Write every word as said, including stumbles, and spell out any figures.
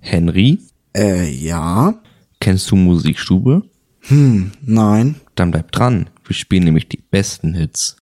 Henry? Äh, ja. Kennst du Musikstube? Hm, nein. Dann bleib dran. Wir spielen nämlich die besten Hits.